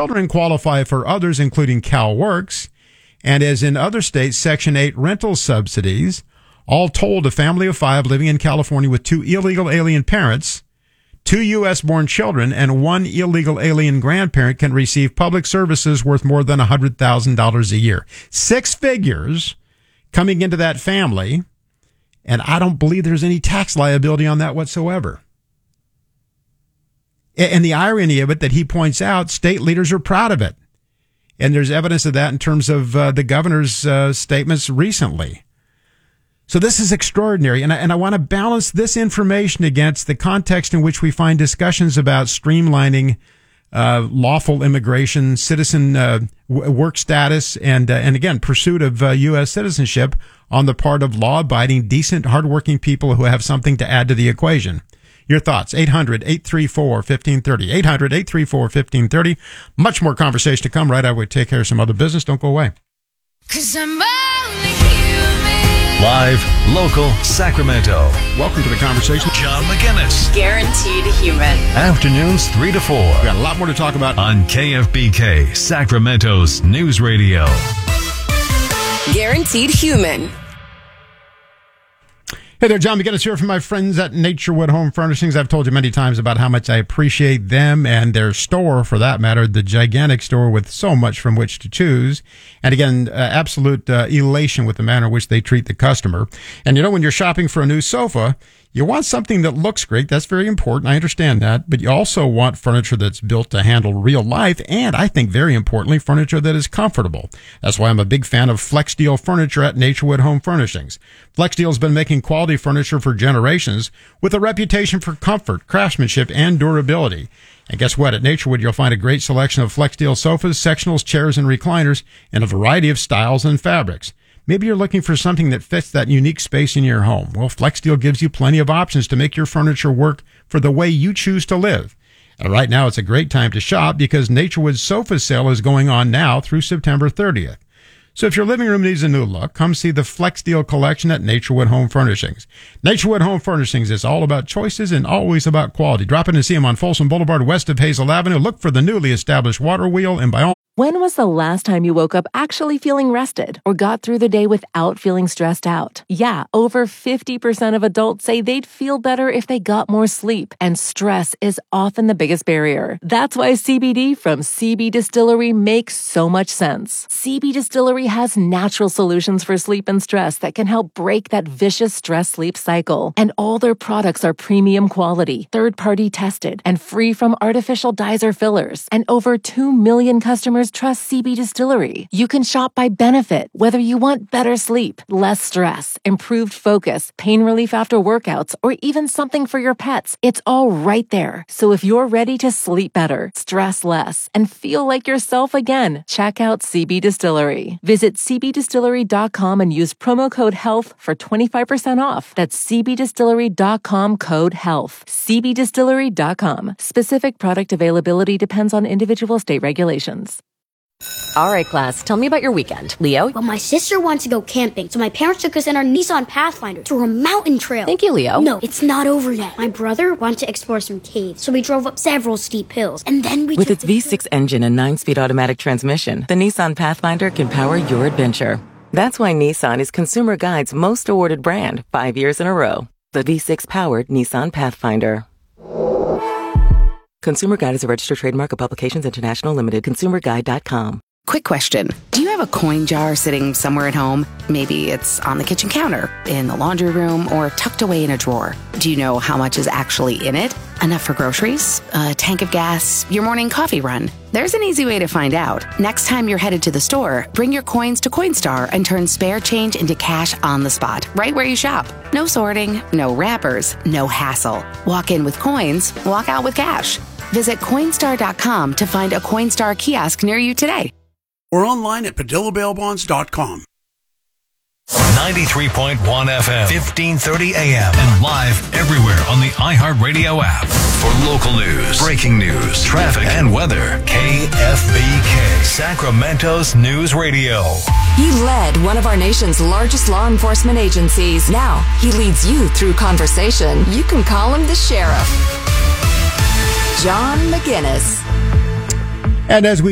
children qualify for others, including CalWorks, and as in other states, Section 8 rental subsidies. All told, a family of 5 living in California with 2 illegal alien parents, 2 U.S.-born children, and 1 illegal alien grandparent can receive public services worth more than $100,000 a year. 6 figures coming into that family, and I don't believe there's any tax liability on that whatsoever. And the irony of it that he points out, state leaders are proud of it. And there's evidence of that in terms of the governor's statements recently. So this is extraordinary, and I want to balance this information against the context in which we find discussions about streamlining lawful immigration, citizen work status, and again, pursuit of U.S. citizenship on the part of law-abiding, decent, hardworking people who have something to add to the equation. Your thoughts, 800-834-1530, 800-834-1530. Much more conversation to come right after we take care of some other business. Don't go away. 'Cause I'm only human. Live, local, Sacramento. Welcome to the conversation. John McGinnis. Guaranteed human. Afternoons 3 to 4. We got a lot more to talk about On KFBK, Sacramento's News Radio. Guaranteed human. Hey there, John McGinnis here from my friends at Naturewood Home Furnishings. I've told you many times about how much I appreciate them and their store, for that matter, the gigantic store with so much from which to choose. And again, absolute elation with the manner in which they treat the customer. And you know, when you're shopping for a new sofa, you want something that looks great. That's very important. I understand that. But you also want furniture that's built to handle real life. And I think very importantly, furniture that is comfortable. That's why I'm a big fan of FlexDeal furniture at Naturewood Home Furnishings. FlexDeal's been making quality furniture for generations with a reputation for comfort, craftsmanship, and durability. And guess what? At Naturewood, you'll find a great selection of FlexDeal sofas, sectionals, chairs, and recliners in a variety of styles and fabrics. Maybe you're looking for something that fits that unique space in your home. Well, FlexDeal gives you plenty of options to make your furniture work for the way you choose to live. And right now, it's a great time to shop because Naturewood's sofa sale is going on now through September 30th. So if your living room needs a new look, come see the FlexDeal collection at Naturewood Home Furnishings. Naturewood Home Furnishings is all about choices and always about quality. Drop in and see them on Folsom Boulevard west of Hazel Avenue. Look for the newly established Water Wheel, and by all... When was the last time you woke up actually feeling rested or got through the day without feeling stressed out? Yeah, over 50% of adults say they'd feel better if they got more sleep, and stress is often the biggest barrier. That's why CBD from CB Distillery makes so much sense. CB Distillery has natural solutions for sleep and stress that can help break that vicious stress-sleep cycle. And all their products are premium quality, third-party tested, and free from artificial dyes or fillers. And over 2 million customers trust CB Distillery. You can shop by benefit, whether you want better sleep, less stress, improved focus, pain relief after workouts, or even something for your pets. It's all right there. So if you're ready to sleep better, stress less, and feel like yourself again, check out CB Distillery. Visit cbdistillery.com and use promo code HEALTH for 25% off. That's cbdistillery.com, code HEALTH. cbdistillery.com. Specific product availability depends on individual state regulations. All right, class, tell me about your weekend. Leo? Well, my sister wants to go camping, so my parents took us in our Nissan Pathfinder through a mountain trail. Thank you, Leo. No, it's not over yet. My brother wanted to explore some caves, so we drove up several steep hills, and then we With its V6 engine and 9-speed automatic transmission, the Nissan Pathfinder can power your adventure. That's why Nissan is Consumer Guide's most awarded brand 5 years in a row. The V6-powered Nissan Pathfinder. Consumer Guide is a registered trademark of Publications International Limited. ConsumerGuide.com. Quick question. Do you have a coin jar sitting somewhere at home? Maybe it's on the kitchen counter, in the laundry room, or tucked away in a drawer. Do you know how much is actually in it? Enough for groceries? A tank of gas? Your morning coffee run? There's an easy way to find out. Next time you're headed to the store, bring your coins to Coinstar and turn spare change into cash on the spot, right where you shop. No sorting, no wrappers, no hassle. Walk in with coins, walk out with cash. Visit Coinstar.com to find a Coinstar kiosk near you today. Or online at PadillaBailBonds.com. 93.1 FM, 1530 AM, and live everywhere on the iHeartRadio app. For local news, breaking news, traffic, and weather, KFBK, Sacramento's News Radio. He led one of our nation's largest law enforcement agencies. Now he leads you through conversation. You can call him the sheriff. John McGinnis. And as we